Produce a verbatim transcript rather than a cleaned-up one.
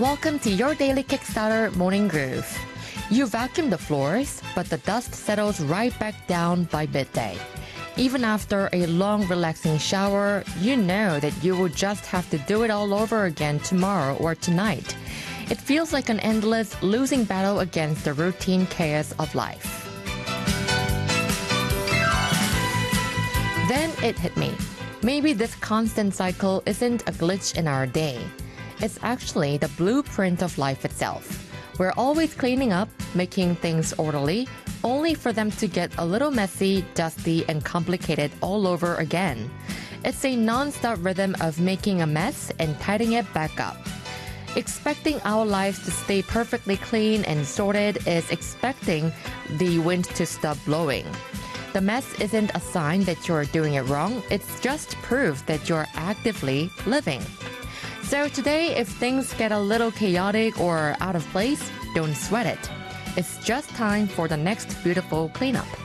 Welcome to your daily Kickstarter morning groove. You vacuum the floors, but the dust settles right back down by midday. Even after a long, relaxing shower, you know that you will just have to do it all over again tomorrow or tonight. It feels like an endless, losing battle against the routine chaos of life. Then it hit me. Maybe this constant cycle isn't a glitch in our day. It's actually the blueprint of life itself. We're always cleaning up, making things orderly, only for them to get a little messy, dusty, and complicated all over again. It's a non-stop rhythm of making a mess and tidying it back up. Expecting our lives to stay perfectly clean and sorted is expecting the wind to stop blowing. The mess isn't a sign that you're doing it wrong, it's just proof that you're actively living. So today, if things get a little chaotic or out of place, don't sweat it. It's just time for the next beautiful cleanup.